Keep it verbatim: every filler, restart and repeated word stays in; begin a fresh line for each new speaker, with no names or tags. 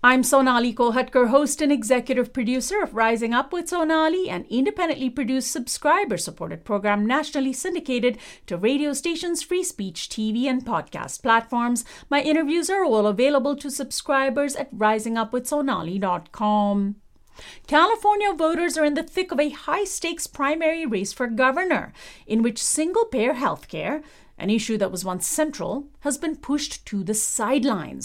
I'm Sonali Kolhatkar, host and executive producer of Rising Up with Sonali, an independently produced, subscriber-supported program nationally syndicated to radio stations, free speech, T V, and podcast platforms. My interviews are all available to subscribers at rising up with sonali dot com. California voters are in the thick of a high-stakes primary race for governor, in which single-payer health care, an issue that was once central, has been pushed to the sidelines.